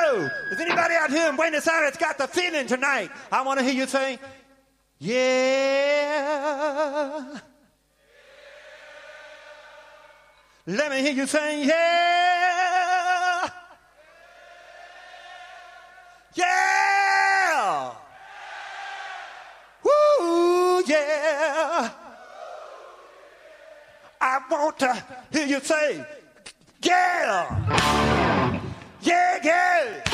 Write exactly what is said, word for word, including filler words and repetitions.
Woo! Is anybody out here in Buenos Aires got the feeling tonight? I want to hear you say, yeah. Let me hear you say, yeah. Yeah. Woo, yeah. I want to hear you say, yeah. Yeah, yeah.